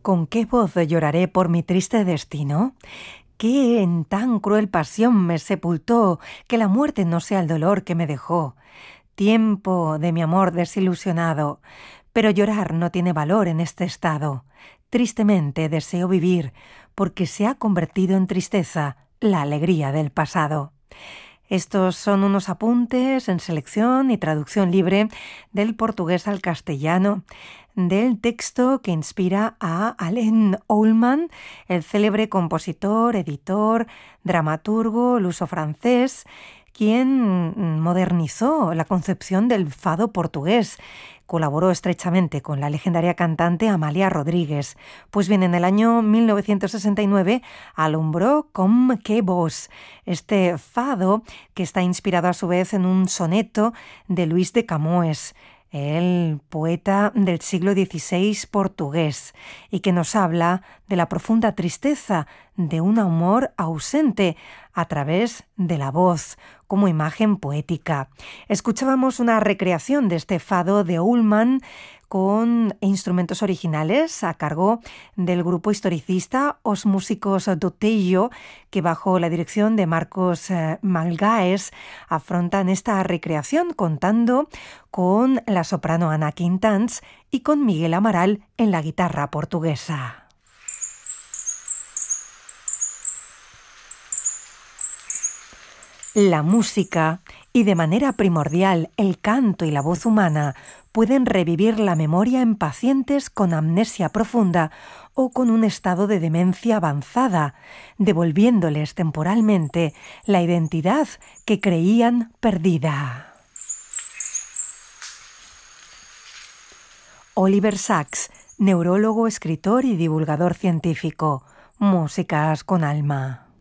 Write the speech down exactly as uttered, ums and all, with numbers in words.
¿Con qué voz lloraré por mi triste destino? ¿Qué en tan cruel pasión me sepultó, que la muerte no sea el dolor que me dejó? Tiempo de mi amor desilusionado, pero llorar no tiene valor en este estado. Tristemente deseo vivir, porque se ha convertido en tristeza la alegría del pasado. Estos son unos apuntes en selección y traducción libre del portugués al castellano del texto que inspira a Alain Ullmann, el célebre compositor, editor, dramaturgo luso-francés, quien modernizó la concepción del fado portugués. Colaboró estrechamente con la legendaria cantante Amália Rodríguez. Pues bien, en el año mil novecientos sesenta y nueve alumbró Com que Vos, este fado que está inspirado a su vez en un soneto de Luis de Camões, el poeta del siglo dieciséis portugués, y que nos habla de la profunda tristeza de un amor ausente a través de la voz, como imagen poética. Escuchábamos una recreación de este fado de Ullmann con instrumentos originales a cargo del grupo historicista Os Músicos do Tejo, que bajo la dirección de Marcos eh, Malgaes afrontan esta recreación contando con la soprano Ana Quintans y con Miguel Amaral en la guitarra portuguesa. La música, y de manera primordial el canto y la voz humana, pueden revivir la memoria en pacientes con amnesia profunda o con un estado de demencia avanzada, devolviéndoles temporalmente la identidad que creían perdida. Oliver Sacks, neurólogo, escritor y divulgador científico. Músicas con alma.